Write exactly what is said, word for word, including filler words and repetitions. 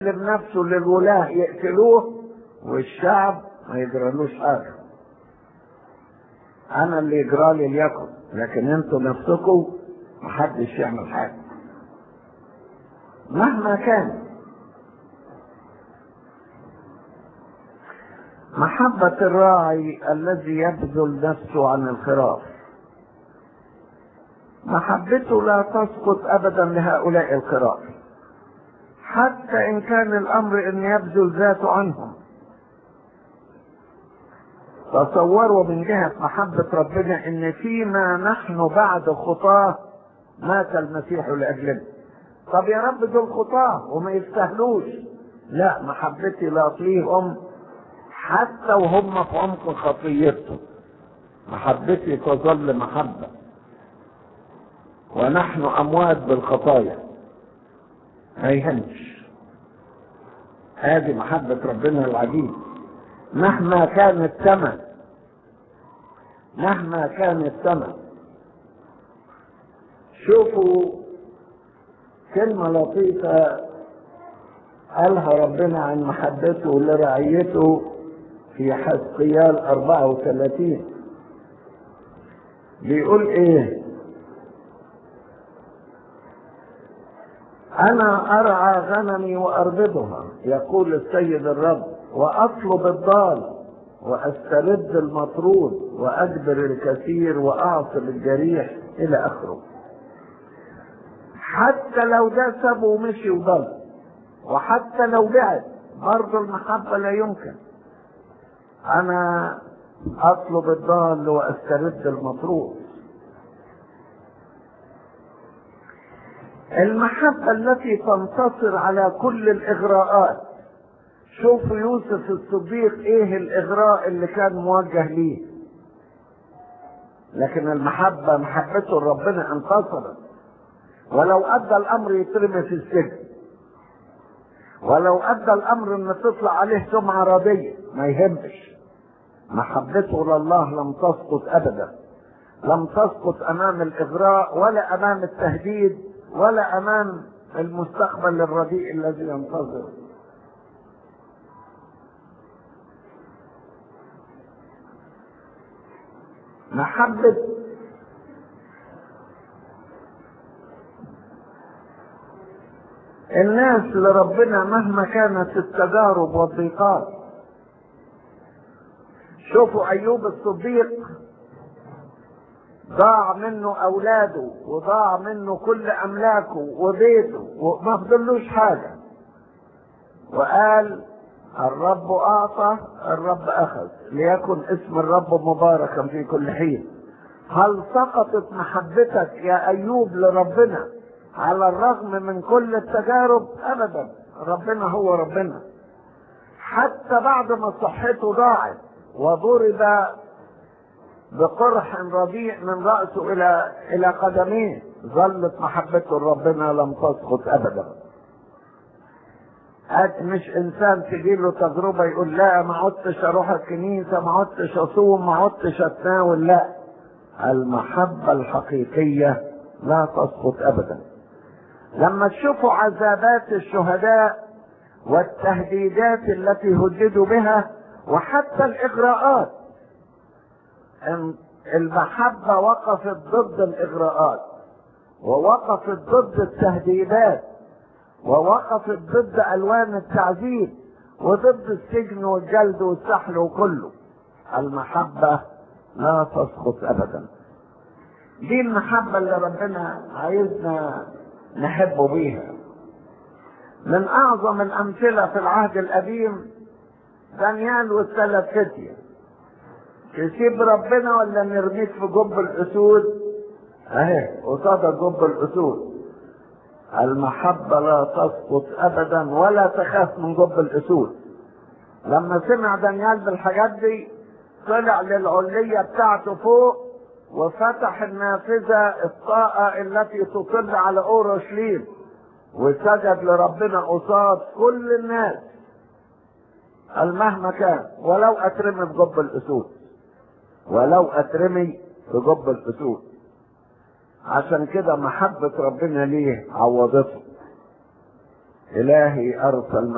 نفسه للولاة يقتلوه والشعب ما يجرالوش حاجة. انا اللي يجرالي ليكن، لكن انتوا نفسكم محدش يعمل حاجة مهما كان. محبة الراعي الذي يبذل نفسه عن الخراف، محبته لا تسقط ابدا لهؤلاء الخراف، حتى ان كان الامر ان يبذل ذاته عنهم. تصوروا من جهة محبة ربنا ان فيما نحن بعد خطاه مات المسيح لاجلنا. طب يا رب دول خطاه وما يستاهلوش، لا، محبتي لا تطيهم حتى وهم في عمق خطيته. محبتي تظل محبة ونحن اموات بالخطايا، ما يهمش. هذه محبة ربنا العجيب. مهما كان الثمن، مهما كان الثمن. شوفوا كلمة لطيفة قالها ربنا عن محبته لرعيته في حزقيال أربعة وثلاثين. بيقول ايه؟ انا ارعى غنمي واربضها، يقول السيد الرب، واطلب الضال واسترد المطرود واجبر الكثير واعصب الجريح الى اخره. حتى لو ده سابه ومشي وضل، وحتى لو بعد، برضه المحبة لا يمكن. انا اطلب الضال واسترد المطرود. المحبة التي تنتصر على كل الاغراءات. شوفوا يوسف الصديق ايه الاغراء اللي كان موجه ليه، لكن المحبة محبته لربنا انتصرت. ولو ادى الامر يترمي في السجن، ولو ادى الامر ان تطلع عليه سمعة رديئة، ما يهمش. محبته لله لم تسقط ابدا، لم تسقط امام الاغراء ولا امام التهديد ولا امام المستقبل الرديء الذي ينتظر. محبة الناس لربنا مهما كانت التجارب والضيقات. شوفوا ايوب الصديق ضاع منه اولاده وضاع منه كل املاكه وبيته وما فضلوش حاجة، وقال الرب اعطى الرب اخذ، ليكن اسم الرب مباركا في كل حين. هل سقطت محبتك يا ايوب لربنا على الرغم من كل التجارب؟ ابدا، ربنا هو ربنا. حتى بعد ما صحته ضاعت وضرب بقرح رديء من رأسه الى الى قدميه، ظلت محبته لربنا لم تسقط ابدا. مش انسان تجيله تجربة يقول لا ما عدتش اروح الكنيسة، ما عدتش اصوم، ما عدتش اتناول. لا، المحبة الحقيقية لا تسقط ابدا. لما تشوفوا عذابات الشهداء والتهديدات التي هددوا بها وحتى الاغراءات، المحبة وقفت ضد الاغراءات، ووقفت ضد التهديدات، ووقفت ضد الوان التعذيب، وضد السجن والجلد والسحل وكله. المحبة لا تسقط ابدا. دي المحبة اللي ربنا عايزنا نحبه بيها. من اعظم الامثلة في العهد القديم دانيال والثلاث فتية. تسيب ربنا ولا نرميك في جب الاسود؟ اهي قصاد جب الاسود. المحبة لا تسقط ابدا ولا تخاف من جب الاسود. لما سمع دانيال بالحاجات دي طلع للعلية بتاعته فوق وفتح النافذة الطاقة التي تطل على اورشليم وسجد لربنا قصاد كل الناس. المهما كان، ولو اترمي في جب الاسود، ولو اترمي في جب الاسود. عشان كده محبة ربنا ليه عوضته. الهي ارسل